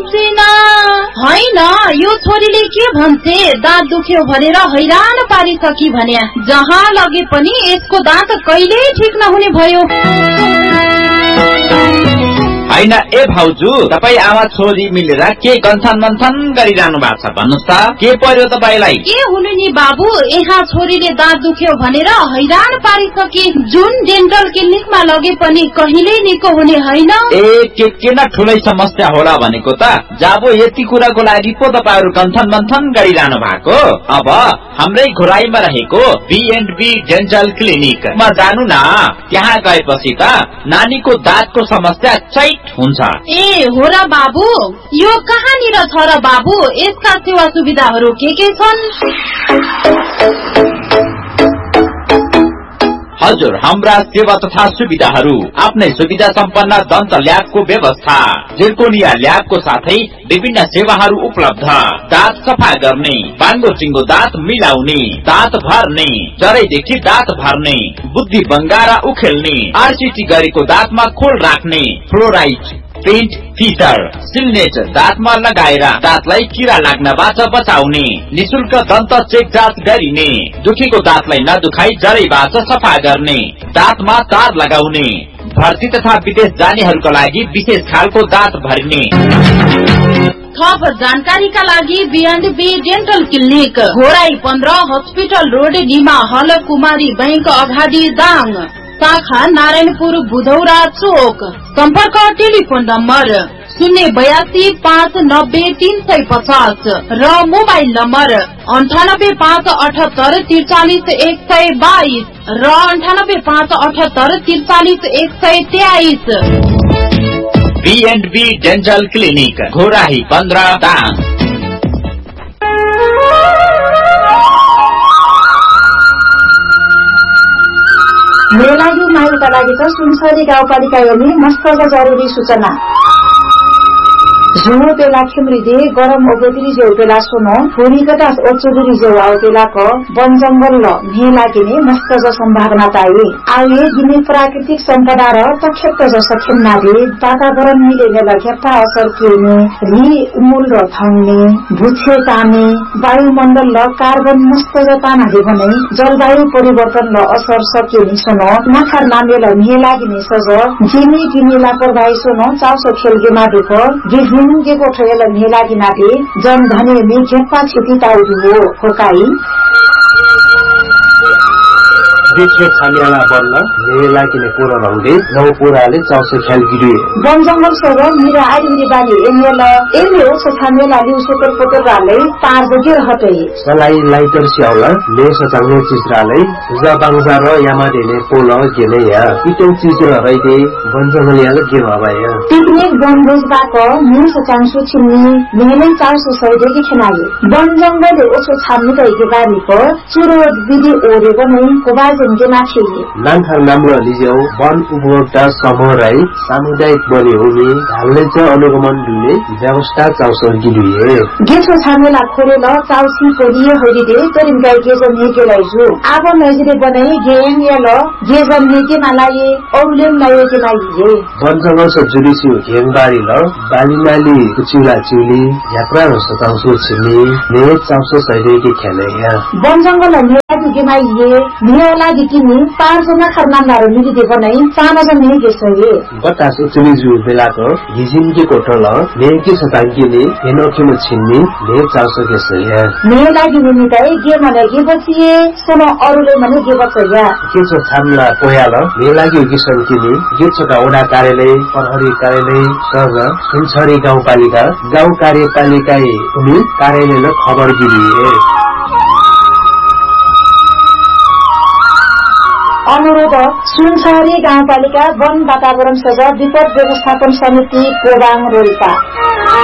बुझिन हैन यो छोरीले के भन्छे दाँत दुख्यो भनेर हैरान पारिसकी भने जहाँ लगे पनि यसको दाँत कहिले ठीक नहुने भयो। हैन ए भाउजू तपाई आमा छोरी मिलेर के गन्थन मन्थन गरिरहनु भएको छ भन्नुस् त के पर्यो तपाईलाई? के हुनु नि बाबु यहाँ छोरीले दाँत दुख्यो भनेर हैरान पारिसके जुन डेन्टल क्लिनिकमा लगे पनि कहिले निको हुने हैन। ए के न ठुलै समस्या होला भनेको त जाबो यति कुराको लागि पो तपाईहरु गन्थन मन्थन गरिरहनु भएको। अब हाम्रै घुराईमा रहेको B&B डेन्टल क्लिनिकमा जानु न, त्यहाँ गएपछि त नानीको दाँतको समस्या चैट हुन्छ। ए हो र बाबु यो कहाँनिर छ र बाबु यसका सेवा सुविधाहरू के छन्? हजुर हाम्रा सेवा तथा सुविधाहरू आफ्नै सुविधा सम्पन्न दन्त ल्याबको व्यवस्था, जिर्कोनिया ल्याबको साथै विभिन्न सेवाहरू उपलब्ध। दाँत सफा गर्ने, बाङ्गो चिङ्गो दाँत मिलाउने, दाँत भर्ने, जरैदेखि दाँत भर्ने, बुद्धि बङ्गारा उखेल्ने, आरसीटी गरेको दाँतमा खोल राख्ने, फ्लोराइड पेन्ट फिटर, सिलनेट दाँतमा लगाएर दाँतलाई किरा लाग्नबाट बचाउने, निशुल्क दन्त चेक जाँच गरिने, दुखेको दाँतलाई नदुखाई जरैबाट सफा गर्ने, दाँतमा तार लगाउने, भर्ती तथा विदेश जानेहरूका लागि विशेष खालको दाँत भर्ने। थप जानकारीका लागि B&B dental clinic Ghorahi 15 hospital road Nima हल कुमारी बैंक अगाडि दाङ, शाखा नारायणपुर बुधौरा चोक। सम्पर्क टेलिफोन नम्बर 082 590 350 र मोबाइल नम्बर 98 578 43 122 र 98 578 43 123। B&B dental clinic Ghorahi 15 Dang. मेरो लागि माइलका लागि त सुनसरी गाउँपालिका हेर्ने मस्त जरुरी सूचना। झुमो बेला खिमृदे गरम ओगोतिरी जेउ बेला सुनो फुरी गदास ओचुरी जेउ आउ बेला को वन जंगल ल मे लागिने मस्त ज सम्भावना ताई आए गिने प्राकृतिक सम्पदा र तक्षेप ज सखिमना दे वातावरण मिले लखेपा असर केने रि उमूल र थाउने भुछे ताने वायुमण्डल ल कार्बन मस्त ज ताना दे भने जलवायु परिवर्तन ल असर सकेनी सुनो नखर नामे ल मे लागिने सज जिनी गिने लापरवाही सुनो चाउसो खेलगे माडुको गिजिन के कोठेल मेला गिनाले जन धने में खेपा छिटी ताउदु हो होकाई देखिए छानियाला बन्न मेला किने पूरा रंगे नौ पूराले चाउसे खेल गिरे वन जंगल सर मेरा आइरी बाली एमेल सो छानियाला लिउ सुपर पोटर राले पार बगे रहते सलाई लाइटर सियाउला ले सचाउने चिजराले जबांजा र यामा देने पोल गेले या इटो चीज रहिदे वन जंगल याले के भबाया पिकनिक बनभोज बाको न्यू सचांसु छिन्नी मेले चाउसे सहिदे के खनाले वन जंगल ओसो छान्नु गएको बारीको चुरो विधि ओरे बनै कोबाज नामथार नाम्रो लिज्यौ वन उपभोक्ता समूह राई सामुदायिक बने हुने ढाल्ने चाहिँ अनुगमन दिने व्यवस्था चाउसर गिरिए गेसो छामेला खोलेर चाउसी कोलिए होइदे तरिन गाई गेजन हेकेलाई छु आब नजिले बनाई गेम यालो गेजन हेके नलाए औलेम लाए के लाइए वन जंगल से जुडिसी हेङबारी ल बालीनाली कुचिला चिली यात्रा र सताउसो छिनी ने चाउसो सहिदे के खेले या वन जंगल मेला गेमाइए मेला किनी 5 जना खरनामदारु मिलिदे बनाई 5 जना गेसले बतास उचलिजु बेलाको हिजिनके कोठल नेकी सताङ्कीले हेनोखिम छिन्नी ने चाउसो गेसले ने लागि निताई गेम लागि बसिए सोनो अरुले मने गे बसया केसो थामला कोयाल ने लागि किसन किनी गेछका ओडा कार्यालय प्रहरी कार्यालय सग सुनसरी गाउँपालिका गाउँ कार्यपालिका उनी कार्यालयले खबर दिए अनुरोध सुनसरी गाउँपालिका वन वातावरण सजा विपद व्यवस्थापन समिति कोबाङ रोल्पा